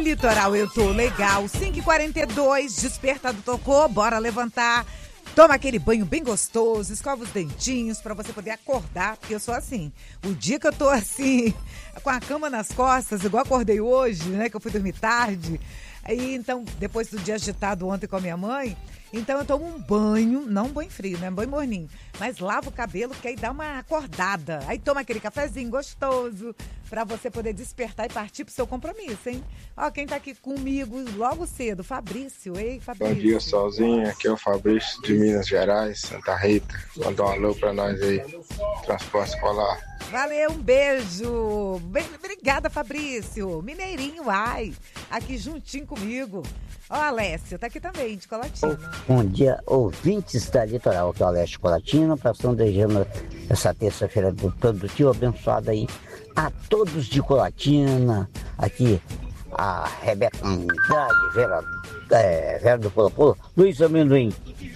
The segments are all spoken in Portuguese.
Litoral, eu tô legal. 5h42, despertado tocou, bora levantar. Toma aquele banho bem gostoso, escova os dentinhos pra você poder acordar, porque eu sou assim. O dia que eu tô assim, com a cama nas costas, igual acordei hoje, né, que eu fui dormir tarde. Aí, então, depois do dia agitado ontem com a minha mãe, então eu tomo um banho, não um banho frio, né, um banho morninho, mas lavo o cabelo, que aí dá uma acordada. Aí toma aquele cafezinho gostoso, pra você poder despertar e partir pro seu compromisso, hein? Ó, quem tá aqui comigo logo cedo, Fabrício. Ei, Fabrício. Bom dia, Solzinho. Aqui é o Fabrício de Minas Gerais, Santa Rita. Mandar um alô pra nós aí, transporte escolar. Valeu, um beijo. Obrigada, Fabrício. Mineirinho, ai. Aqui juntinho comigo. Ó, Alessio, tá aqui também, de Colatina. Bom dia, ouvintes da Litoral, aqui é o Alessio Colatina, passando desejando essa terça-feira produtiva abençoada aí a todos de Colatina, aqui a Rebeca Andrade, Vera do Polo Polo, Luiz Amendoim,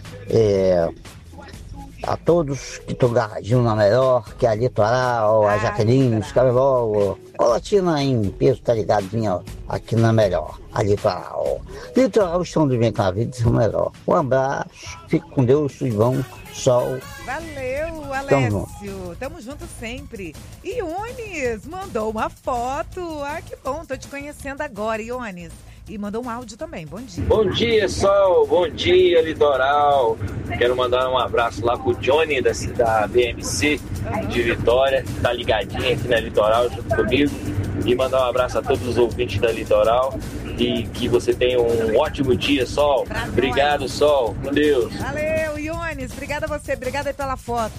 a todos que estão garradinhos na melhor, que é a Litoral, a Jaqueline, os Cabelol, Colatina em peso, tá ligadinho aqui na melhor, a Litoral. Litoral estão de bem com a vida, isso é melhor. Um abraço, fique com Deus, tudo bom, sol. Valeu, Alessio. Tamo junto sempre. Iones mandou uma foto. Ah, que bom, tô te conhecendo agora, Iones. E mandou um áudio também, bom dia. Bom dia, Sol, bom dia, Litoral. Quero mandar um abraço lá pro Johnny da BMC de Vitória, que tá ligadinho aqui na Litoral junto comigo. E mandar um abraço a todos os ouvintes da Litoral. E que você tenha um ótimo dia, Sol. Obrigado, Sol. Com Deus. Valeu, Iones. Obrigada a você. Obrigada aí pela foto.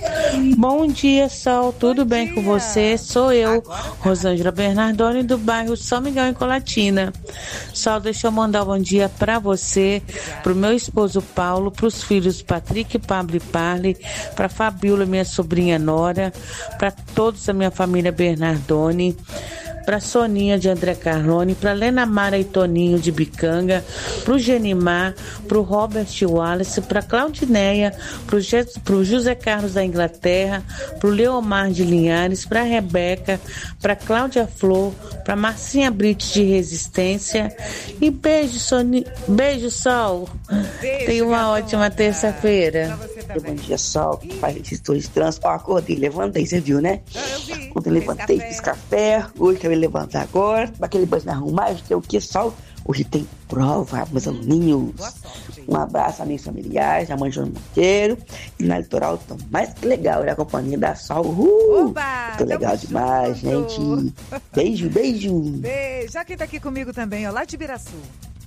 Bom dia, Sol. Tudo bem com você? Sou eu, Rosângela Bernardoni, do bairro São Miguel, em Colatina. Sol, deixa eu mandar um bom dia pra você, pro meu esposo Paulo, pros filhos Patrick, Pablo e Parley, pra Fabiola, minha sobrinha Nora, pra todos da minha família Bernardoni, pra Soninha de André Carlone, pra Lena Mara e Toninho de Bicanga, pro Genimar, pro Robert Wallace, pra Claudineia, pro José Carlos da Inglaterra, pro Leomar de Linhares, pra Rebeca, pra Cláudia Flor, pra Marcinha Brito de Resistência e beijo, beijo, Sol. Tenha uma ótima terça-feira. Bom dia, Sol. Faz esses dois trans. Ó, acordei, levantei, você viu, né? Quando eu levantei, fiz café. Hoje eu ia levantar agora. Aquele banho me arrumar, hoje tem o que, Sol? Hoje tem prova, meus aluninhos. Um abraço a meus familiares, a mãe João Monteiro. E na Litoral, tão mais que legal, é a companhia da Sol. Tô legal demais, gente. Beijo, beijo. Beijo. Já quem tá aqui comigo também, ó, lá de Ibiraçu.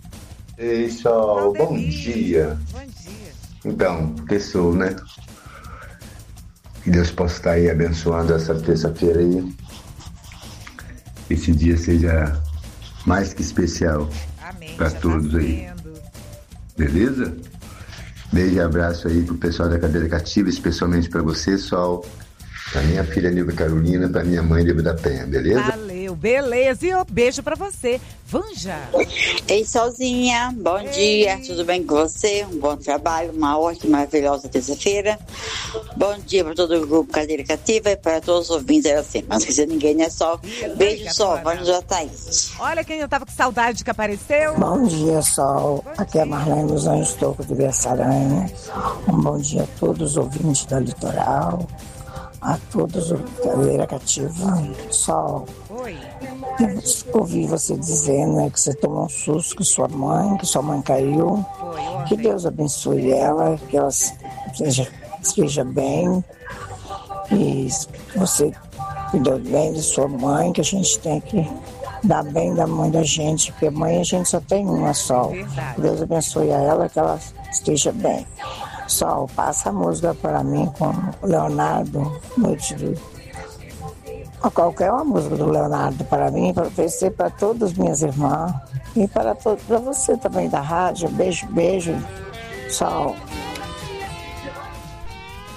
Ei, Sol, bom dia. Bom dia. Então, pessoal, né? Que Deus possa estar aí abençoando essa terça-feira aí. Esse dia seja mais que especial para todos aí. Beleza? Beijo e abraço aí pro pessoal da cadeira cativa, especialmente para você, Sol, pra minha filha Nilva Carolina, pra minha mãe Nilva da Penha, beleza? Valeu, beleza. E um beijo pra você. Vanja. Ei, Solzinha, bom dia, tudo bem com você? Um bom trabalho, uma ótima, maravilhosa terça-feira. Bom dia para todo o grupo Cadeira Cativa e para todos os ouvintes aí assim. Não esquecer ninguém, né, Sol? Beijo, Sol, Vanja Thaís. Olha quem eu tava com saudade que apareceu. Bom dia, Sol. Aqui é a Marlene dos Anjos Toco de Versaranha. Um bom dia a todos os ouvintes da Litoral, a todos os Cadeira Cativa. Sol. Oi. Eu ouvi você dizendo, né, que você tomou um susto com sua mãe, que sua mãe caiu. Que Deus abençoe ela, que ela esteja bem. E você cuidou bem de sua mãe, que a gente tem que dar bem da mãe da gente, porque mãe a gente só tem uma só. Que Deus abençoe a ela, que ela esteja bem. Sol, passa a música para mim com o Leonardo, Noite do... Qualquer uma música do Leonardo para mim, para oferecer para todas as minhas irmãs e para você também da rádio. Beijo, beijo. Sol.